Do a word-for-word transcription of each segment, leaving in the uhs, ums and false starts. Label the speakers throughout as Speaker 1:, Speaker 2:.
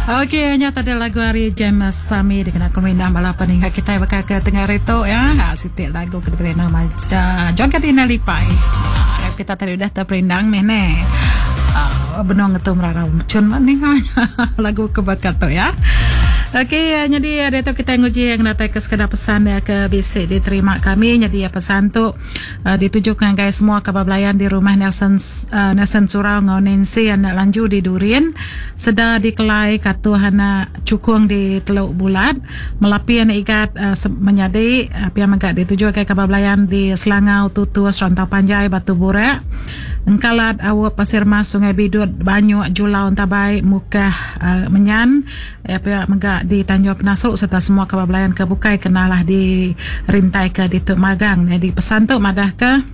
Speaker 1: Okey, hanya tadi lagu hari James Sami dengan kemindah balapan hingga kita bakal ke tengah reto ya. Ha, sitik lagu ke nama macam joget ina lipai. Ha, kita tadi dah terperindang meh ne. Uh, benong itu merara cun maning lagu kebakat tu ya. Okey, jadi ada tu kita nguji yang datang ke sekadar pesan ya, ke bisik diterima kami. Jadi ya pesan tu uh, ditujukan guys semua kebablayan di rumah Nelson uh, Nelson Surau ngau Nancy anak lanju di Durin sedar dikelai katu hana cukung di Teluk Bulat melapi anak ikat uh, menyadi uh, pihak megak ditujukan kebablayan di Selangau Tutu Serantau Panjai Batu Burak Engkalat Awak Pasir Mas Sungai Bidut Banyu Julau Tabai Mukah uh, Menyan ya, pihak megak di Tanjung Penasuk serta semua kebablayan kebukai kenalah di rintai ke di Tuk Magang. Jadi pesan tu madah ke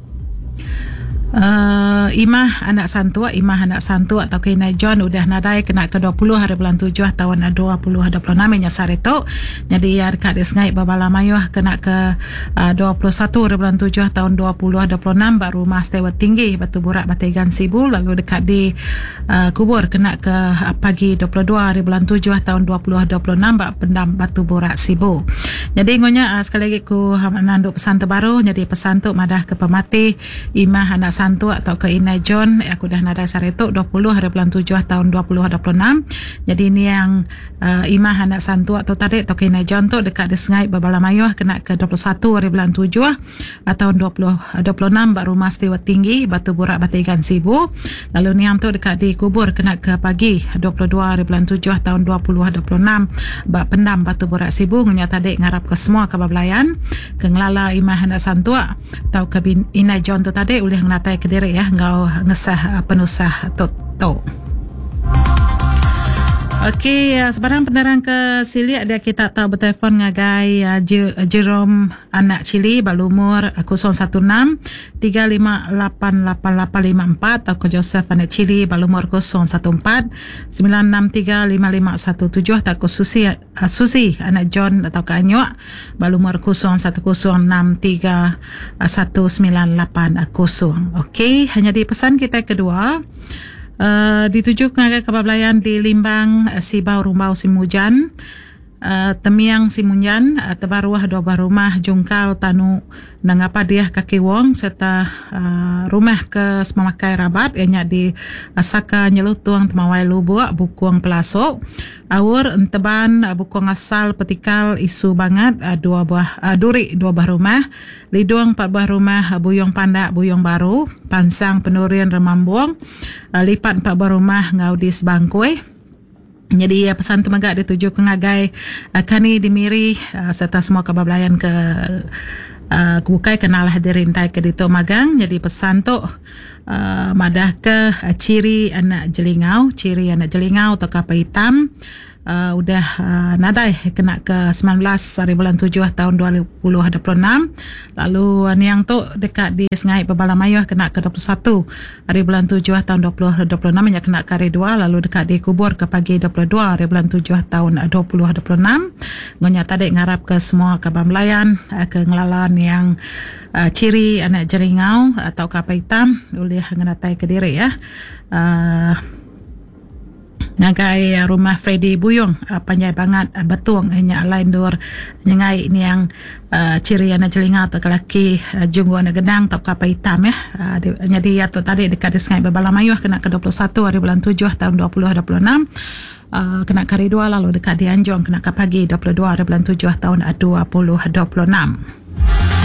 Speaker 1: Uh, Imah anak santua Imah anak santua atau Kina John udah nadai kena ke dua puluh hari bulan tujuh tahun dua ribu dua puluh enam nyasar itu. Jadi ya dekat disngai babala mayuh kena ke uh, dua puluh satu hari bulan tujuh tahun dua ribu dua puluh enam baru rumah Stewa Tinggi Batu Burak Bategan Sibu lalu dekat di uh, kubur kena ke uh, pagi dua puluh dua hari bulan tujuh tahun dua ribu dua puluh enam bak pendam Batu Burak Sibu. Jadi ngonya uh, sekali lagi ku nandu pesan terbaru. Jadi pesan tu madah ke pemati Imah anak santu atau ke Inai John aku dah nadai saritu dua puluh hari bulan tujuh tahun dua ribu dua puluh enam. Jadi ini yang uh, Imah anak santu atau tadi atau ke Inai John tu dekat Desngai Babala Mayuh kena ke dua puluh satu hari bulan tujuh tahun dua ribu dua puluh enam bak rumah Stewa Tinggi Batu Burak Bategan Sibu. Lalu ni yang tu dekat di kubur kena ke pagi dua puluh dua hari bulan tujuh tahun dua ribu dua puluh enam bak pendam Batu Burak Sibu. Ngunya tadi ngarap ke semua kebablayan ke ngelala Imah anak santu atau ke Inai John tu tadi oleh ngelatai ke diri ya ngau ngesah uh, penusah toto. Okey, uh, sebarang penderang ke sili ada kita tahu bertelefon ngagai uh, Jerome anak Cili balumur uh, kosong satu enam tiga lima lapan lapan lapan lima empat atau ke Joseph anak Cili balumur kosong satu empat sembilan enam tiga lima lima satu tujuh atau ke Susi uh, Susi anak John atau ke Anyuk balumur kosong satu kosong enam tiga satu sembilan lapan kosong. Okey, hanya di pesan kita kedua Uh, dituju ke kebablayan di Limbang uh, Sibau Rumbau Simujan uh, Temiang Simunyan uh, Tebaruah dua buah rumah Jungkal Tanu Nangapa dia kaki wong serta uh, rumah ke Semamakai Rabat ianya di uh, Saka Nyelutuang Temawai Lubuk Bukuang Pelasok Awur Enteban uh, Bukuang Asal Petikal Isu Bangat uh, dua buah uh, Duri dua buah rumah Liduang empat buah rumah uh, Buyong Pandak Buyong Baru Pansang Penurian Remambuang uh, Lipat empat buah rumah Ngaudis Bangkoi. Jadi uh, pesan temagak dituju ke ngagai uh, Kani Dimiri uh, serta semua kebablayan ke Uh, kebukai kenalah dirintai ke Dito Magang. Jadi pesan tu uh, madah ke uh, ciri anak jelingau ciri anak jelingau atau kapal hitam uh, udah uh, nadai kena ke sembilan belas hari bulan tujuh tahun dua ribu dua puluh enam. Lalu uh, yang tu dekat di Sengai Babala Mayuh kena ke dua puluh satu hari bulan tujuh tahun dua ribu dua puluh enam yang kena ke hari dua. Lalu dekat di kubur ke pagi dua puluh dua hari bulan tujuh tahun dua ribu dua puluh enam. Ngonya tadi ngarap ke semua kabamlayan uh, ke ngelalan yang uh, ciri anak jelingau atau kapal hitam oleh ngenatai ke diri ya. Uh, Ngagai rumah Freddy Buyung uh, panjai banget uh, betung hanya lain dur nyengai ini yang uh, ciri anak jelinga atau lelaki uh, junggu anak gedang atau kapal hitam ya. Uh, di, jadi atau tadi dekat di Sengai Babala Mayuh kena ke dua puluh satu hari bulan tujuh tahun dua ribu dua puluh enam. Uh, kena ke hari dua lalu dekat di Anjong kena ke pagi dua puluh dua hari bulan tujuh tahun dua ribu dua puluh enam.